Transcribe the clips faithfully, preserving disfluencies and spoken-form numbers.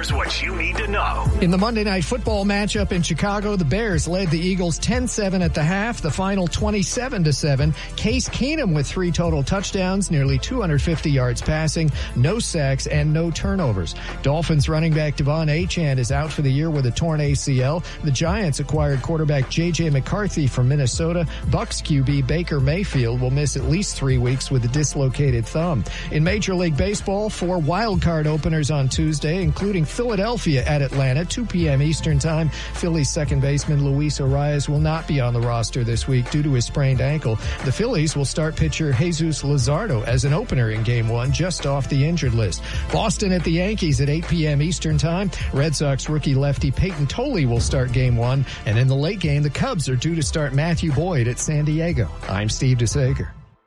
Here's what you need to know. In the Monday Night Football matchup in Chicago, the Bears led the Eagles ten seven at the half, the final twenty-seven to seven. Case Keenum with three total touchdowns, nearly two hundred fifty yards passing, no sacks, and no turnovers. Dolphins running back Devon Achane is out for the year with a torn A C L. The Giants acquired quarterback J J McCarthy from Minnesota. Bucs Q B Baker Mayfield will miss at least three weeks with a dislocated thumb. In Major League Baseball, four wild card openers on Tuesday, including Philadelphia at Atlanta, two p.m. Eastern Time. Phillies second baseman Luis Arias will not be on the roster this week due to his sprained ankle. The Phillies will start pitcher Jesus Luzardo as an opener in Game one, just off the injured list. Boston at the Yankees at eight p.m. Eastern Time. Red Sox rookie lefty Peyton Tolley will start Game one. And in the late game, the Cubs are due to start Matthew Boyd at San Diego. I'm Steve DeSager.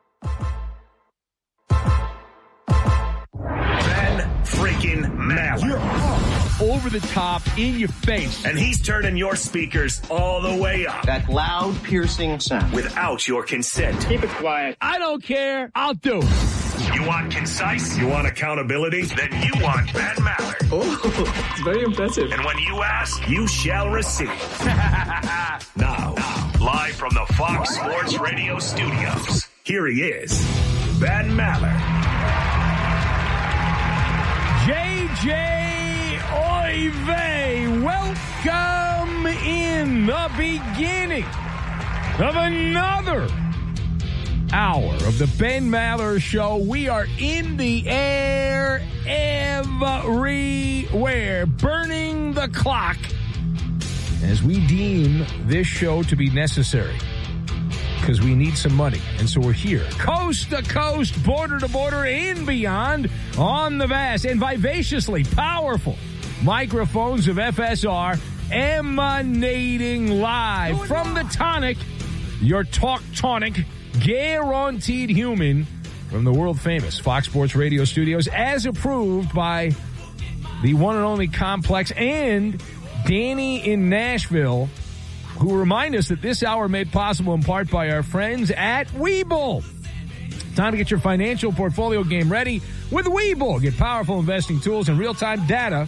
Freaking Maller. You're up, over the top, in your face. And he's turning your speakers all the way up. That loud, piercing sound. Without your consent. Keep it quiet. I don't care. I'll do it. You want concise? You want accountability? Then you want Ben Maller. Oh, it's very impressive. And when you ask, you shall receive. now, now, live from the Fox Sports Radio studios, here he is, Ben Maller. J J Oy vey, welcome in the beginning of another hour of the Ben Maller Show. We are in the air everywhere, burning the clock as we deem this show to be necessary. Because we need some money, and so we're here, coast to coast, border to border, and beyond, on the vast and vivaciously powerful microphones of F S R, emanating live from the tonic, your talk tonic, guaranteed human, from the world-famous Fox Sports Radio studios, as approved by the one and only Complex and Danny in Nashville, who remind us that this hour made possible in part by our friends at Webull. Time to get your financial portfolio game ready with Webull. Get powerful investing tools and real-time data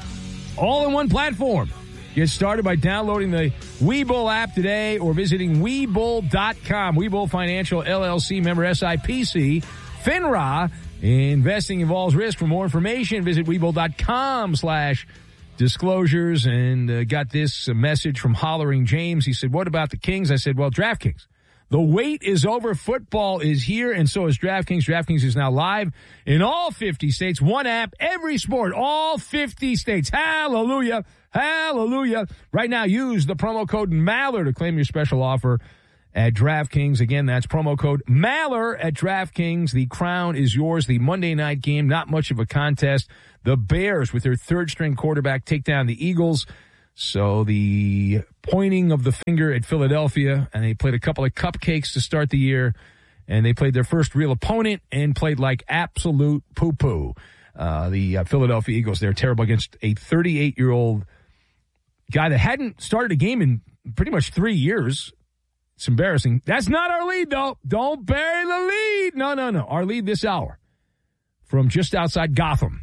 all in one platform. Get started by downloading the Webull app today or visiting Webull dot com. Webull Financial L L C, member S I P C, FINRA. Investing involves risk. For more information, visit Webull dot com slash disclosures. And uh, got this uh, message from Hollering James. He said, what about the Kings? I said, well, DraftKings. The wait is over. Football is here, and so is DraftKings. DraftKings is now live in all fifty states. One app, every sport, all fifty states. Hallelujah. Hallelujah. Right now, use the promo code Maller to claim your special offer at DraftKings. Again, that's promo code Maller at DraftKings. The crown is yours. The Monday night game, not much of a contest. The Bears, with their third-string quarterback, take down the Eagles. So the pointing of the finger at Philadelphia, and they played a couple of cupcakes to start the year, and they played their first real opponent and played like absolute poo-poo. Uh, the uh, Philadelphia Eagles, they're terrible against a thirty-eight-year-old guy that hadn't started a game in pretty much three years. It's embarrassing. That's not our lead, though. Don't bury the lead. No, no, no. Our lead this hour from just outside Gotham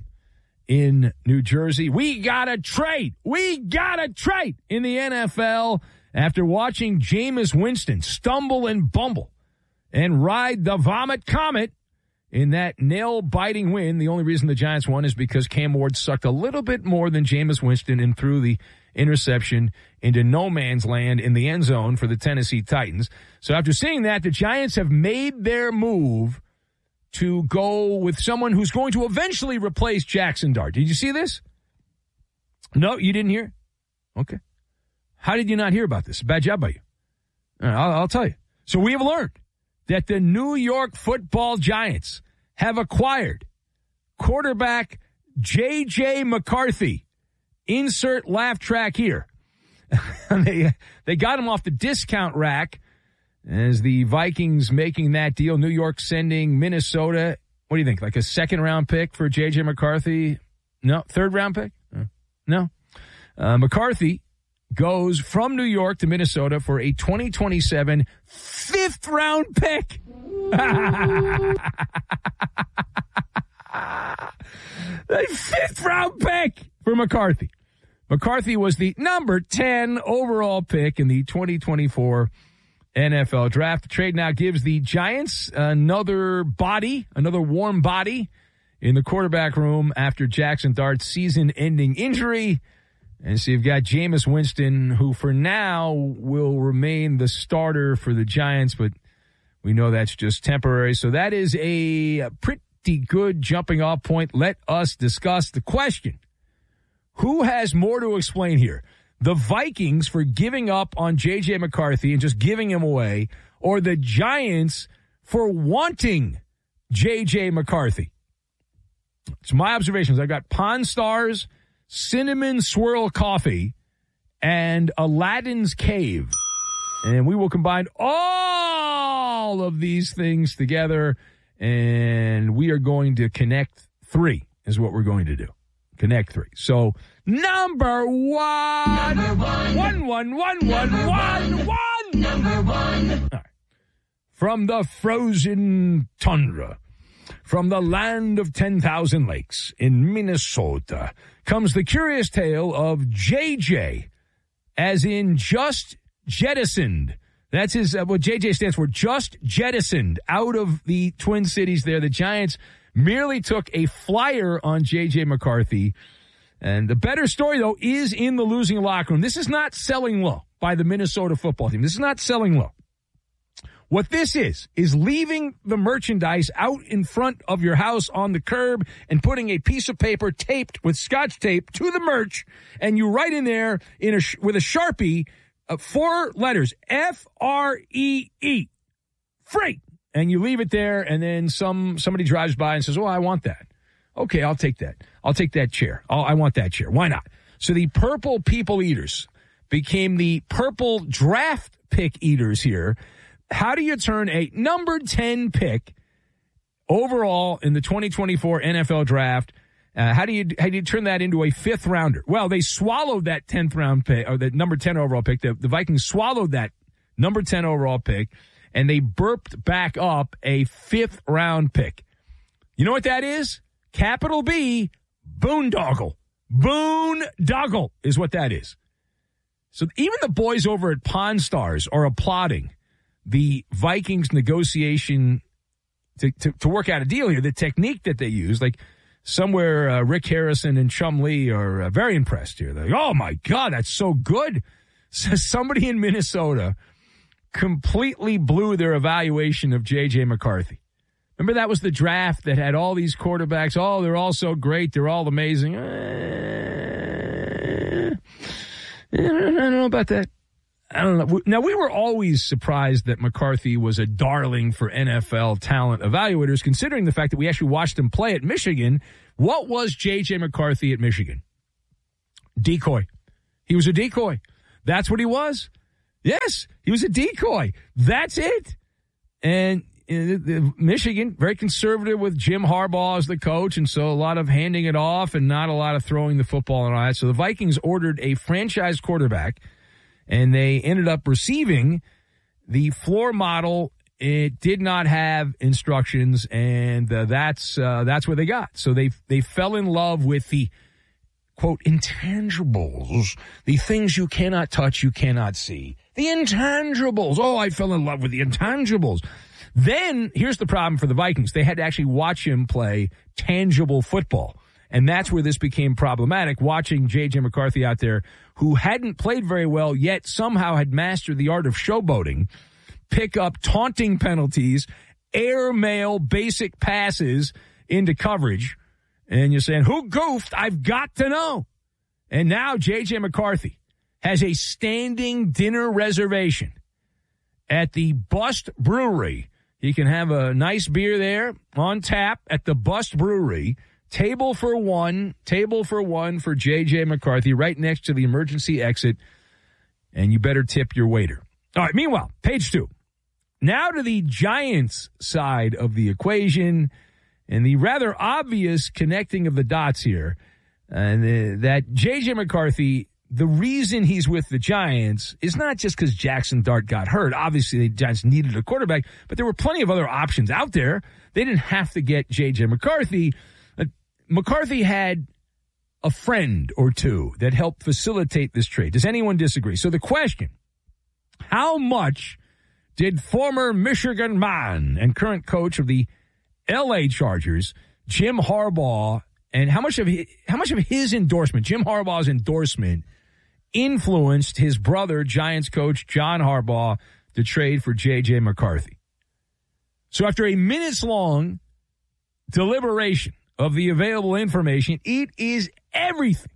in New Jersey. We got a trade. We got a trade in the N F L after watching Jameis Winston stumble and bumble and ride the vomit comet in that nail-biting win. The only reason the Giants won is because Cam Ward sucked a little bit more than Jameis Winston and threw the interception into no man's land in the end zone for the Tennessee Titans. So after seeing that, the Giants have made their move to go with someone who's going to eventually replace Jackson Dart. Did you see this? No, you didn't hear? Okay. How did you not hear about this? Bad job by you. All right, I'll, I'll tell you. So we have learned that the New York Football Giants have acquired quarterback J J McCarthy. Insert laugh track here. they, they got him off the discount rack as the Vikings making that deal. New York sending Minnesota, what do you think, like a second-round pick for J J McCarthy? No. Third-round pick? No. Uh, McCarthy goes from New York to Minnesota for a twenty twenty-seven fifth-round pick. A fifth-round pick. for McCarthy. McCarthy was the number ten overall pick in the twenty twenty-four N F L Draft. The trade now gives the Giants another body, another warm body in the quarterback room after Jackson Dart's season-ending injury. And so you've got Jameis Winston, who for now will remain the starter for the Giants, but we know that's just temporary. So that is a pretty good jumping-off point. Let us discuss the question. Who has more to explain here? The Vikings for giving up on J J. McCarthy and just giving him away, or the Giants for wanting J J. McCarthy? It's my observations. I got Pawn Stars, Cinnamon Swirl Coffee, and Aladdin's Cave. And we will combine all of these things together, and we are going to connect three is what we're going to do. Connect three. So, number one. Number one. One, one, one, one, one, one. Number one. All right. From the frozen tundra, from the land of ten thousand lakes in Minnesota, comes the curious tale of J J, as in just jettisoned. That's his, uh, what J J stands for, just jettisoned out of the Twin Cities there. The Giants merely took a flyer on J J. McCarthy. And the better story, though, is in the losing locker room. This is not selling low by the Minnesota football team. This is not selling low. What this is, is leaving the merchandise out in front of your house on the curb and putting a piece of paper taped with Scotch tape to the merch, and you write in there in a with a Sharpie uh, four letters, F R E E, free. And you leave it there, and then some somebody drives by and says, oh, I want that. Okay, I'll take that. I'll take that chair. Oh, I want that chair. Why not? So the purple people eaters became the purple draft pick eaters here. How do you turn a number ten pick overall in the twenty twenty-four N F L Draft? Uh, how do you how do you turn that into a fifth rounder? Well, they swallowed that tenth round pick, or the number ten overall pick. The, the Vikings swallowed that number ten overall pick, and they burped back up a fifth round pick. You know what that is? Capital B, boondoggle. Boondoggle is what that is. So even the boys over at Pawn Stars are applauding the Vikings negotiation to, to, to work out a deal here. The technique that they use, like somewhere uh, Rick Harrison and Chum Lee are uh, very impressed here. They're like, oh, my God, that's so good. So somebody in Minnesota completely blew their evaluation of J J. McCarthy. Remember that was the draft that had all these quarterbacks. Oh, they're all so great. They're all amazing. Uh, I don't know about that. I don't know. Now, we were always surprised that McCarthy was a darling for N F L talent evaluators, considering the fact that we actually watched him play at Michigan. What was J J. McCarthy at Michigan? Decoy. He was a decoy. That's what he was. Yes, he was a decoy. That's it. And uh, Michigan, very conservative with Jim Harbaugh as the coach, and so a lot of handing it off and not a lot of throwing the football and all that. So the Vikings ordered a franchise quarterback, and they ended up receiving the floor model. It did not have instructions, and uh, that's uh, that's what they got. So they they fell in love with the, quote, intangibles, the things you cannot touch, you cannot see. The intangibles. Oh, I fell in love with the intangibles. Then, here's the problem for the Vikings. They had to actually watch him play tangible football. And that's where this became problematic, watching J J. McCarthy out there, who hadn't played very well, yet somehow had mastered the art of showboating, pick up taunting penalties, airmail basic passes into coverage. And you're saying, who goofed? I've got to know. And now J J. McCarthy has a standing dinner reservation at the Bust Brewery. He can have a nice beer there on tap at the Bust Brewery. Table for one, table for one for J J. McCarthy right next to the emergency exit. And you better tip your waiter. All right, meanwhile, page two. Now to the Giants side of the equation and the rather obvious connecting of the dots here. And uh, that J J. McCarthy, the reason he's with the Giants is not just because Jackson Dart got hurt. Obviously, the Giants needed a quarterback, but there were plenty of other options out there. They didn't have to get J J. McCarthy. Uh, McCarthy had a friend or two that helped facilitate this trade. Does anyone disagree? So the question, how much did former Michigan man and current coach of the L A Chargers, Jim Harbaugh, and how much of his, how much of his endorsement, Jim Harbaugh's endorsement, influenced his brother, Giants coach John Harbaugh, to trade for J J McCarthy? So after a minutes-long deliberation of the available information, it is everything.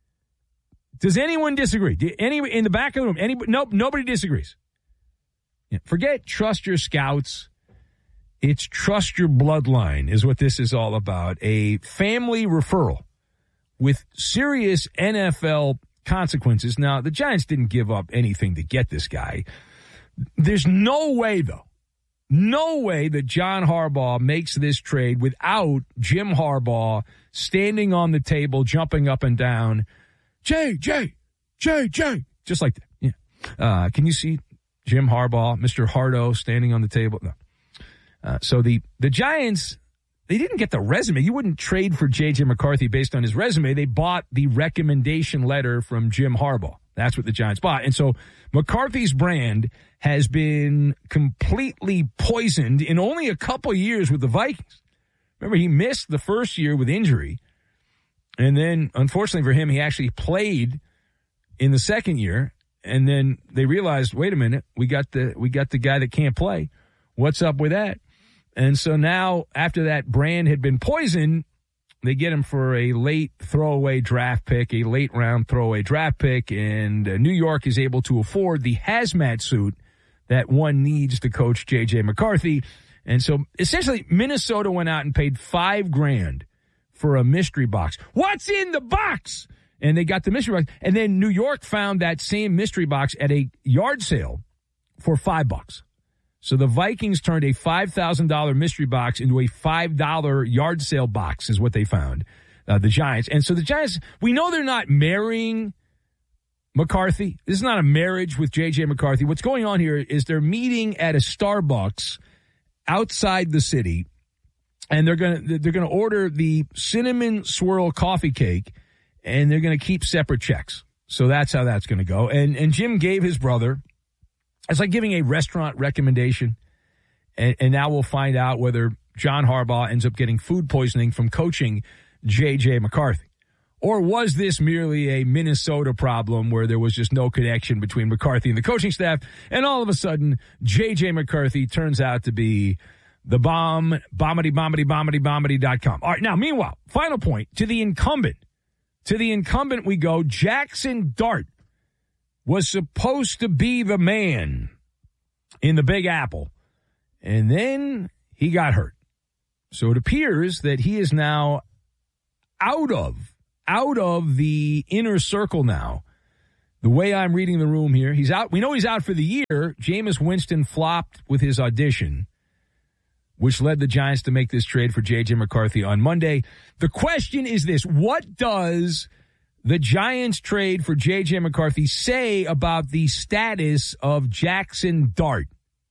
Does anyone disagree? Do any in the back of the room? Any, nope, nobody disagrees. Yeah, forget trust your scouts. It's trust your bloodline is what this is all about. A family referral with serious N F L consequences. Now, the Giants didn't give up anything to get this guy. There's no way, though, no way that John Harbaugh makes this trade without Jim Harbaugh standing on the table, jumping up and down. Jay, Jay, Jay, Jay. Just like that. Yeah. Uh, can you see Jim Harbaugh, Mister Hardo, standing on the table? No. Uh, so the, the Giants, they didn't get the resume. You wouldn't trade for J J McCarthy based on his resume. They bought the recommendation letter from Jim Harbaugh. That's what the Giants bought. And so McCarthy's brand has been completely poisoned in only a couple years with the Vikings. Remember, he missed the first year with injury. And then, unfortunately for him, he actually played in the second year. And then they realized, wait a minute, we got the we got the guy that can't play. What's up with that? And so now, after that brand had been poisoned, they get him for a late throwaway draft pick, a late round throwaway draft pick, and uh, New York is able to afford the hazmat suit that one needs to coach J J McCarthy. And so essentially Minnesota went out and paid five grand for a mystery box. What's in the box? And they got the mystery box. And then New York found that same mystery box at a yard sale for five bucks. So the Vikings turned a five thousand dollars mystery box into a five dollars yard sale box is what they found, uh, the Giants. And so the Giants, we know they're not marrying McCarthy. This is not a marriage with J J McCarthy. What's going on here is they're meeting at a Starbucks outside the city, and they're going to they're going to order the cinnamon swirl coffee cake, and they're going to keep separate checks. So that's how that's going to go. And and Jim gave his brother, it's like giving a restaurant recommendation, and, and now we'll find out whether John Harbaugh ends up getting food poisoning from coaching J J McCarthy. Or was this merely a Minnesota problem where there was just no connection between McCarthy and the coaching staff, and all of a sudden J J McCarthy turns out to be the bomb, bombity, bombity, bombity, bombity dot com. All right, now, meanwhile, final point, to the incumbent. To the incumbent we go. Jackson Dart was supposed to be the man in the Big Apple, and then he got hurt. So it appears that he is now out of, out of the inner circle now. The way I'm reading the room here, he's out. We know he's out for the year. Jameis Winston flopped with his audition, which led the Giants to make this trade for J J McCarthy on Monday. The question is this: what does the Giants trade for J J McCarthy say about the status of Jackson Dart?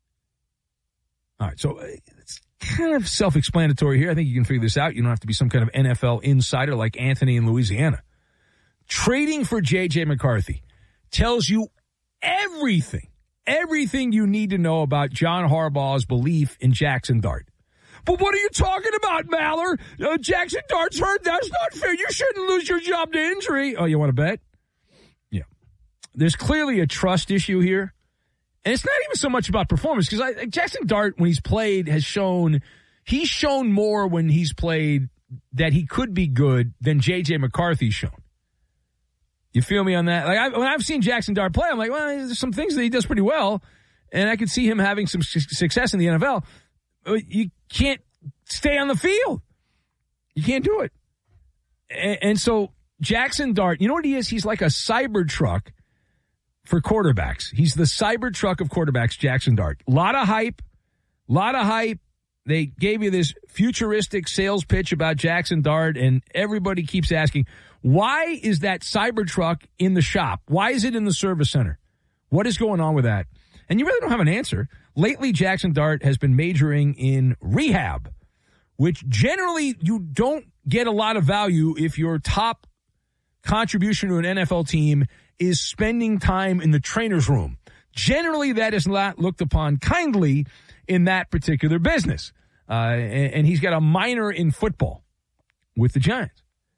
All right, so it's kind of self-explanatory here. I think you can figure this out. You don't have to be some kind of N F L insider like Anthony in Louisiana. Trading for J J McCarthy tells you everything, everything you need to know about John Harbaugh's belief in Jackson Dart. But what are you talking about, Maller? Uh, Jackson Dart's hurt. That's not fair. You shouldn't lose your job to injury. Oh, you want to bet? Yeah. There's clearly a trust issue here. And it's not even so much about performance, because Jackson Dart, when he's played, has shown, he's shown more when he's played that he could be good than J J McCarthy's shown. You feel me on that? Like I, when I've seen Jackson Dart play, I'm like, well, there's some things that he does pretty well, and I could see him having some su- success in the N F L. You can't stay on the field. You can't do it. And, and so Jackson Dart, you know what he is? He's like a Cybertruck for quarterbacks. He's the Cybertruck of quarterbacks, Jackson Dart. A lot of hype, a lot of hype. They gave you this futuristic sales pitch about Jackson Dart, and everybody keeps asking, why is that Cybertruck in the shop? Why is it in the service center? What is going on with that? And you really don't have an answer. Lately, Jackson Dart has been majoring in rehab, which generally you don't get a lot of value if your top contribution to an N F L team is spending time in the trainer's room. Generally, that is not looked upon kindly in that particular business. Uh, and, and he's got a minor in football with the Giants.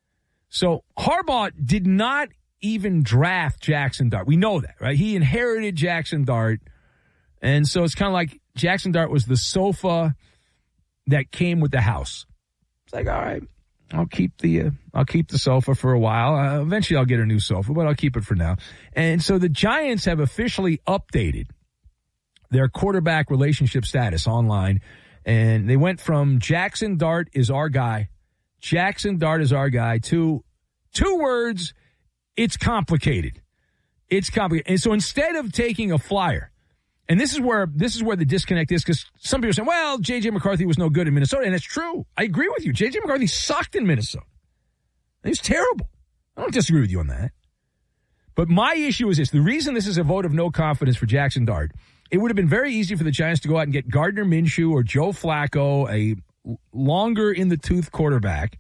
So Harbaugh did not even draft Jackson Dart. We know that, right? He inherited Jackson Dart. And so it's kind of like Jackson Dart was the sofa that came with the house. It's like, all right, I'll keep the uh, I'll keep the sofa for a while. Uh, eventually I'll get a new sofa, but I'll keep it for now. And so the Giants have officially updated their quarterback relationship status online. And they went from Jackson Dart is our guy, Jackson Dart is our guy, to two words, it's complicated. It's complicated. And so instead of taking a flyer, and this is where this is where the disconnect is, because some people are saying, well, J J. McCarthy was no good in Minnesota, and it's true. I agree with you. J J. McCarthy sucked in Minnesota. He was terrible. I don't disagree with you on that. But my issue is this. The reason this is a vote of no confidence for Jackson Dart, it would have been very easy for the Giants to go out and get Gardner Minshew or Joe Flacco, a longer in the tooth quarterback,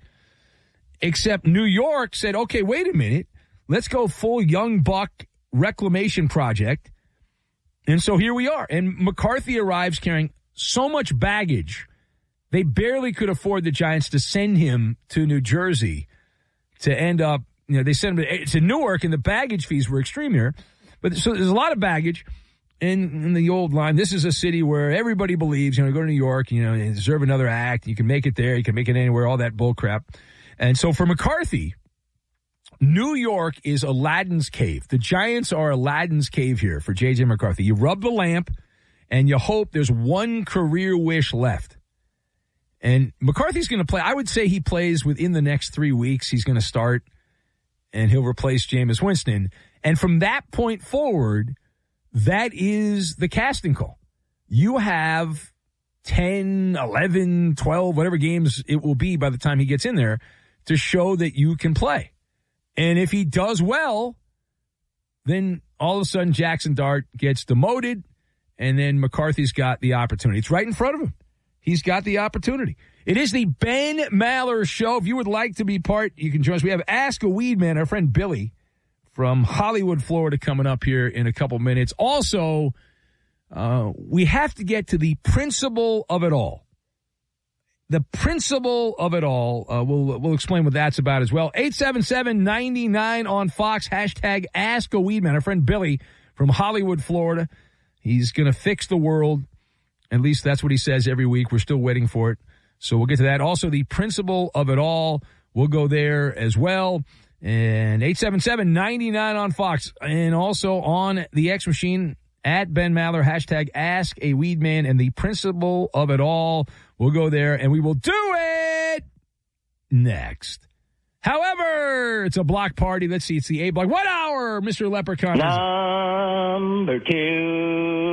except New York said, okay, wait a minute. Let's go full young buck reclamation project. And so here we are. And McCarthy arrives carrying so much baggage, they barely could afford the Giants to send him to New Jersey to end up, you know, they sent him to, to Newark, and the baggage fees were extreme here. But so there's a lot of baggage. In, in the old line, this is a city where everybody believes, you know, go to New York, you know, you deserve another act. You can make it there. You can make it anywhere, all that bull crap. And so for McCarthy, New York is Aladdin's cave. The Giants are Aladdin's cave here for J J. McCarthy. You rub the lamp and you hope there's one career wish left. And McCarthy's going to play. I would say he plays within the next three weeks. He's going to start and he'll replace Jameis Winston. And from that point forward, that is the casting call. You have ten, eleven, twelve, whatever games it will be by the time he gets in there to show that you can play. And if he does well, then all of a sudden Jackson Dart gets demoted, and then McCarthy's got the opportunity. It's right in front of him. He's got the opportunity. It is the Ben Maller Show. If you would like to be part, you can join us. We have Ask a Weed Man, our friend Billy from Hollywood, Florida, coming up here in a couple minutes. Also, uh, we have to get to the principle of it all. The principle of it all. Uh, we'll we'll explain what that's about as well. eight seven seven, nine nine on Fox. Hashtag Ask a Weed Man. Our friend Billy from Hollywood, Florida. He's going to fix the world. At least that's what he says every week. We're still waiting for it. So we'll get to that. Also, the principle of it all. We'll go there as well. And eight seven seven, nine nine on Fox. And also on the X Machine at Ben Maller, hashtag Ask a Weed Man, and the principle of it all. We'll go there and we will do it next. However, it's a block party. Let's see. It's the A block. What hour, Mister Leprechaun? Number two.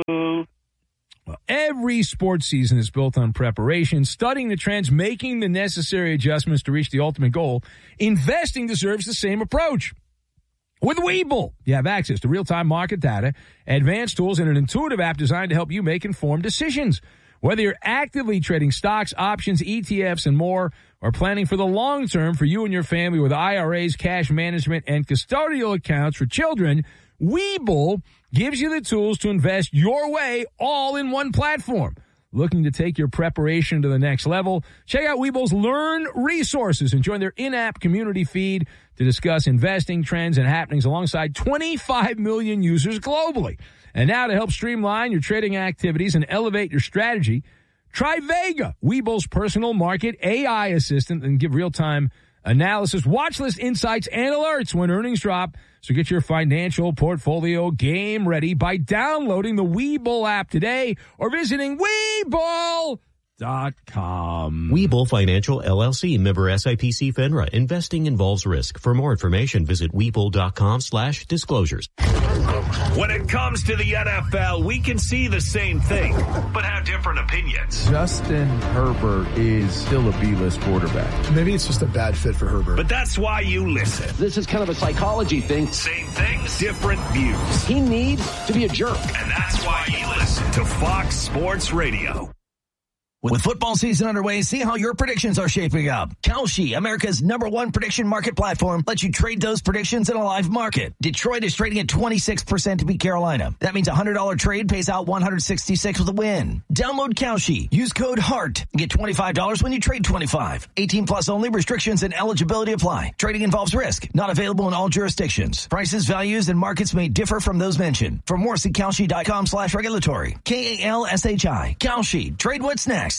Well, every sports season is built on preparation, studying the trends, making the necessary adjustments to reach the ultimate goal. Investing deserves the same approach. With Webull, you have access to real-time market data, advanced tools, and an intuitive app designed to help you make informed decisions. Whether you're actively trading stocks, options, E T Fs, and more, or planning for the long term for you and your family with I R As, cash management, and custodial accounts for children, Webull gives you the tools to invest your way all in one platform. Looking to take your preparation to the next level? Check out Webull's Learn resources and join their in-app community feed to discuss investing trends and happenings alongside twenty-five million users globally. And now to help streamline your trading activities and elevate your strategy, try Vega, Webull's personal market A I assistant, and give real-time analysis, watch list insights, and alerts when earnings drop. So get your financial portfolio game ready by downloading the Webull app today or visiting Webull dot com. Webull Financial L L C, member S I P C FINRA. Investing involves risk. For more information, visit Webull dot com slash disclosures. When it comes to the N F L, we can see the same thing, but have different opinions. Justin Herbert is still a B-list quarterback. Maybe it's just a bad fit for Herbert. But that's why you listen. This is kind of a psychology thing. Same things, different views. He needs to be a jerk. And that's why you listen to Fox Sports Radio. With football season underway, see how your predictions are shaping up. Kalshi, America's number one prediction market platform, lets you trade those predictions in a live market. Detroit is trading at twenty-six percent to beat Carolina. That means a one hundred dollars trade pays out one hundred sixty-six with a win. Download Kalshi. Use code HEART and get twenty-five dollars when you trade twenty-five. eighteen plus only. Restrictions and eligibility apply. Trading involves risk. Not available in all jurisdictions. Prices, values, and markets may differ from those mentioned. For more, see Kalshi.com slash regulatory. K A L S H I. Kalshi. Trade what's next.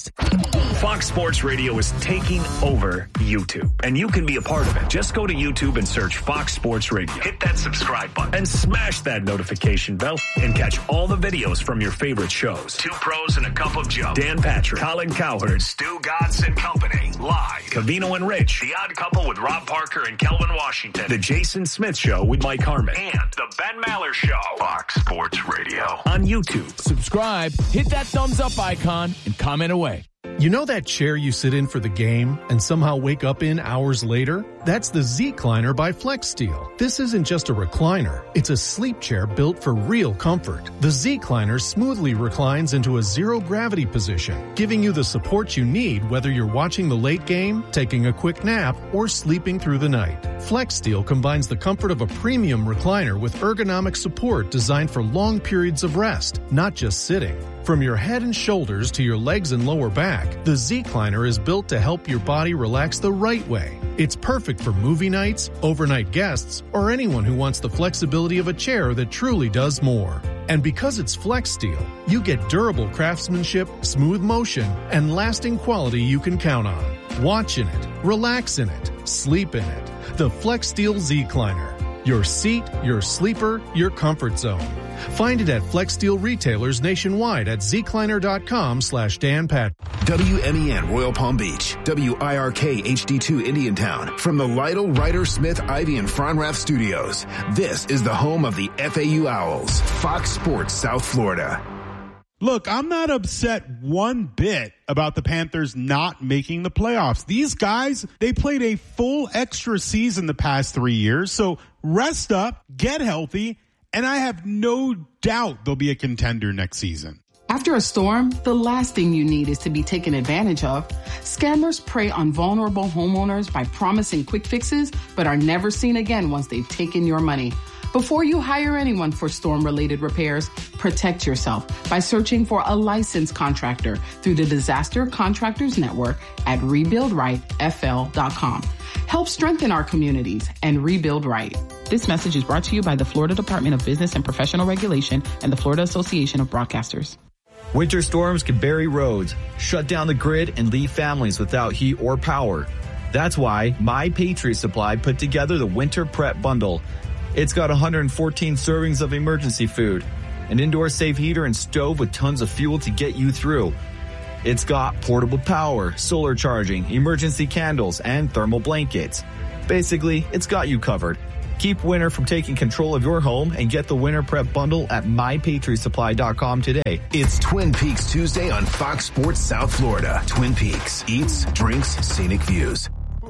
Fox Sports Radio is taking over YouTube, and you can be a part of it. Just go to YouTube and search Fox Sports Radio. Hit that subscribe button and smash that notification bell and catch all the videos from your favorite shows. Two Pros and a Cup of Joe. Dan Patrick, Colin Cowherd, Stu Godson Company. Live. Covino and Rich. The Odd Couple with Rob Parker and Kelvin Washington. The Jason Smith Show with Mike Harmon. And The Ben Maller Show. Fox Sports Radio. On YouTube. Subscribe, hit that thumbs up icon, and comment away. You know that chair you sit in for the game and somehow wake up in hours later? That's the Z-Cliner by FlexSteel. This isn't just a recliner. It's a sleep chair built for real comfort. The Z-Cliner smoothly reclines into a zero-gravity position, giving you the support you need whether you're watching the late game, taking a quick nap, or sleeping through the night. FlexSteel combines the comfort of a premium recliner with ergonomic support designed for long periods of rest, not just sitting. From your head and shoulders to your legs and lower back, the Z-Cliner is built to help your body relax the right way. It's perfect for movie nights, overnight guests, or anyone who wants the flexibility of a chair that truly does more. And because it's FlexSteel, you get durable craftsmanship, smooth motion, and lasting quality you can count on. Watch in it, relax in it, sleep in it. The FlexSteel Z-Cliner. Your seat, your sleeper, your comfort zone. Find it at FlexSteel retailers nationwide at zcliner.com slash Dan Pat. W M E N Royal Palm Beach, W I R K H D two Indiantown. From the Lytle, Ryder, Smith, Ivy, and Fronrath studios, this is the home of the F A U Owls, Fox Sports South Florida. Look, I'm not upset one bit about the Panthers not making the playoffs. These guys, they played a full extra season the past three years, so rest up, get healthy, and I have no doubt they'll be a contender next season. After a storm, the last thing you need is to be taken advantage of. Scammers prey on vulnerable homeowners by promising quick fixes, but are never seen again once they've taken your money. Before you hire anyone for storm-related repairs, protect yourself by searching for a licensed contractor through the Disaster Contractors Network at rebuild right F L dot com. Help strengthen our communities and rebuild right. This message is brought to you by the Florida Department of Business and Professional Regulation and the Florida Association of Broadcasters. Winter storms can bury roads, shut down the grid, and leave families without heat or power. That's why My Patriot Supply put together the Winter Prep Bundle. It's got one hundred fourteen servings of emergency food, an indoor safe heater and stove with tons of fuel to get you through. It's got portable power, solar charging, emergency candles, and thermal blankets. Basically, it's got you covered. Keep winter from taking control of your home and get the Winter Prep Bundle at my patriot supply dot com today. It's Twin Peaks Tuesday on Fox Sports South Florida. Twin Peaks. Eats, drinks, scenic views.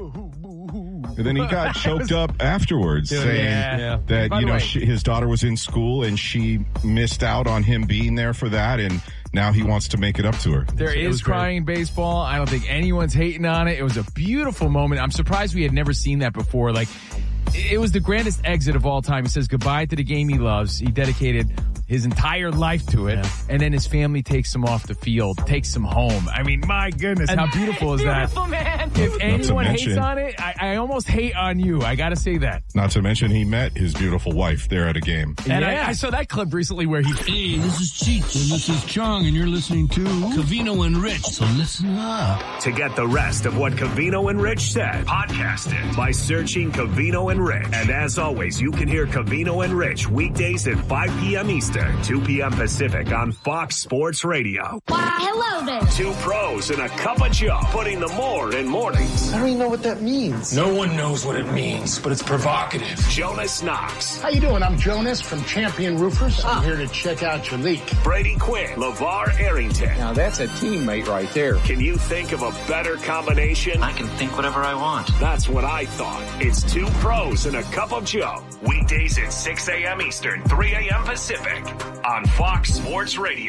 And then he got choked up afterwards, yeah, saying yeah. that, By you know, way, she, his daughter was in school and she missed out on him being there for that. And now he wants to make it up to her. There is crying in baseball. I don't think anyone's hating on it. It was a beautiful moment. I'm surprised we had never seen that before. Like, it was the grandest exit of all time. He says goodbye to the game he loves. He dedicated his entire life to it. Yeah. And then his family takes him off the field, takes him home. I mean, my goodness, how beautiful is that? Beautiful, man. If anyone mention, hates on it, I, I almost hate on you. I got to say that. Not to mention he met his beautiful wife there at a game. And yeah. I, I saw that clip recently where he... Hey, this is Cheech and this is Chong and you're listening to Covino and Rich, so listen up. To get the rest of what Covino and Rich said, podcast it by searching Covino and Rich. And as always, you can hear Covino and Rich weekdays at five p.m. Eastern, two p.m. Pacific on Fox Sports Radio. Why, hello there. Two pros and a cup of Joe, putting the more in mornings. I don't even know what that means. No one knows what it means, but it's provocative. Jonas Knox. How you doing? I'm Jonas from Champion Roofers. I'm here to check out your leak. Brady Quinn. LeVar Arrington. Now that's a teammate right there. Can you think of a better combination? I can think whatever I want. That's what I thought. It's two pros and a cup of Joe. Weekdays at six a.m. Eastern, three a.m. Pacific on Fox Sports Radio.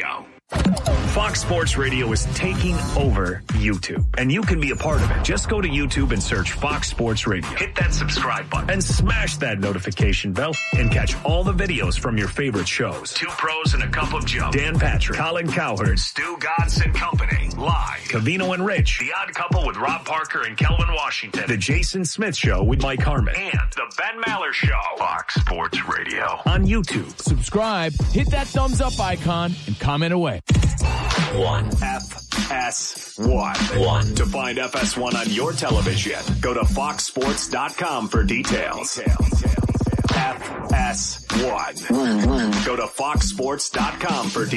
Fox Sports Radio is taking over YouTube, and you can be a part of it. Just go to YouTube and search Fox Sports Radio. Hit that subscribe button and smash that notification bell and catch all the videos from your favorite shows. Two Pros and a Cup of Joe. Dan Patrick, Colin Cowherd, Stu Godson Company. Live. Covino and Rich. The Odd Couple with Rob Parker and Kelvin Washington. The Jason Smith Show with Mike Harmon. And The Ben Maller Show. Fox Sports Radio. On YouTube. Subscribe, hit that thumbs up icon, and comment away. One. F S one. One. To find F S one on your television, go to fox sports dot com for details. F S one. Go to fox sports dot com for details.